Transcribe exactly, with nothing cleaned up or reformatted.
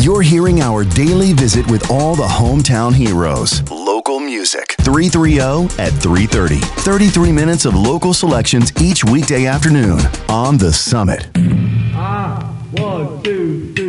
You're hearing our daily visit with all the hometown heroes. Local music. three thirty at three thirty. thirty-three minutes of local selections each weekday afternoon on The Summit. Ah, one, two, three.